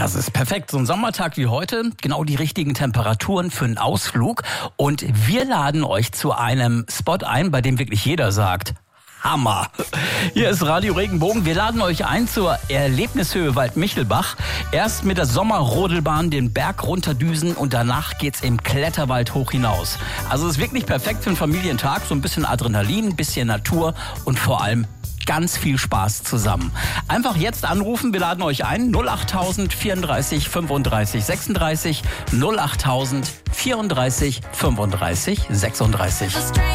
Das ist perfekt. So ein Sommertag wie heute, genau die richtigen Temperaturen für einen Ausflug. Und wir laden euch zu einem Spot ein, bei dem wirklich jeder sagt: Hammer! Hier ist Radio Regenbogen. Wir laden euch ein zur Erlebnishöhe Waldmichelbach. Erst mit der Sommerrodelbahn den Berg runterdüsen und danach geht's im Kletterwald hoch hinaus. Also es ist wirklich perfekt für einen Familientag. So ein bisschen Adrenalin, ein bisschen Natur und vor allem ganz viel Spaß zusammen. Einfach jetzt anrufen, wir laden euch ein. 08000 34 35 36 08000 34 35 36.